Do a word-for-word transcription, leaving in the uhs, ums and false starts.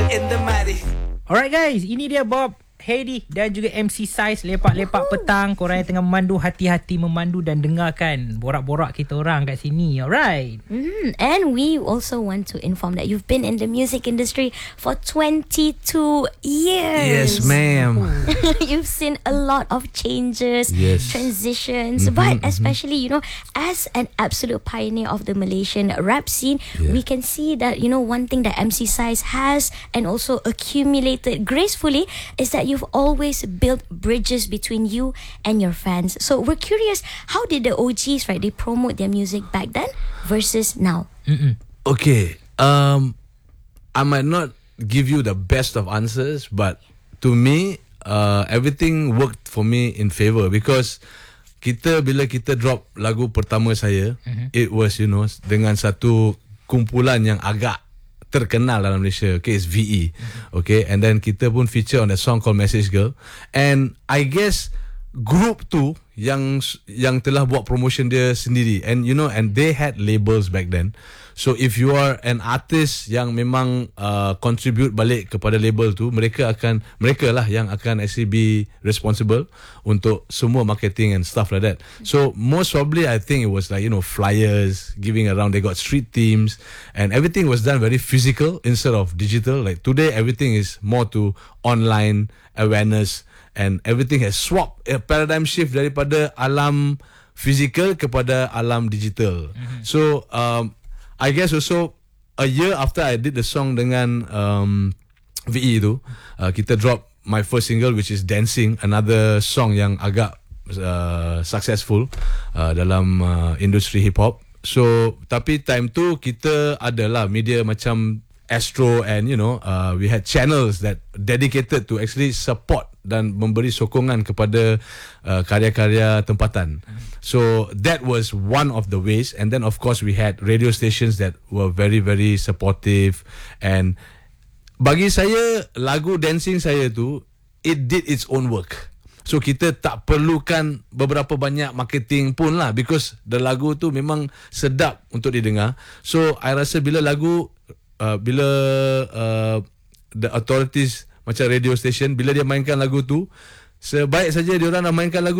in the mighty. Alright guys, ini dia Bob, Heidi dan juga M C Size lepak-lepak petang. Korang yang tengah memandu, hati-hati memandu dan dengarkan borak-borak kita orang kat sini. Alright. Mm, and we also want to inform that you've been in the music industry for twenty-two years. Yes, ma'am. You've seen a lot of changes, Yes. transitions, Mm-hmm, but mm-hmm. especially, you know, as an absolute pioneer of the Malaysian rap scene, Yeah. we can see that, you know, one thing that M C Size has and also accumulated gracefully is that you've always built bridges between you and your fans. So we're curious, how did the O Gs, right, they promote their music back then versus now? Mm-mm. Okay, um, I might not give you the best of answers, but to me, uh, everything worked for me in favor because kita bila kita drop lagu pertama saya, mm-hmm. it was, you know, dengan satu kumpulan yang agak terkenal dalam Malaysia. Okay, it's V E. Mm-hmm. Okay, and then kita pun feature on a song called Message Girl, and I guess group tu yang yang telah buat promotion dia sendiri, and you know, and they had labels back then. So if you are an artist yang memang uh, contribute balik kepada label tu, mereka akan mereka lah yang akan actually be responsible untuk semua marketing and stuff like that. So most probably I think it was like, you know, flyers giving around. They got street themes and everything was done very physical instead of digital. Like today everything is more to online awareness. And everything has swapped, a paradigm shift daripada alam physical kepada alam digital. Mm-hmm. So um, I guess also a year after I did the song dengan um, V E tu, uh, kita drop my first single which is Dancing, another song yang agak uh, successful uh, dalam uh, industri hip hop. So tapi time tu kita adalah media macam Astro, and you know, uh, we had channels that dedicated to actually support dan memberi sokongan kepada uh, karya-karya tempatan. So that was one of the ways, and then of course we had radio stations that were very very supportive. And bagi saya lagu Dancing saya tu, it did its own work. So kita tak perlukan beberapa banyak marketing pun lah, because the lagu tu memang sedap untuk didengar. So I rasa bila lagu Uh, bila uh, the authorities macam radio station, bila dia mainkan lagu tu, sebaik saja dia orang nak mainkan lagu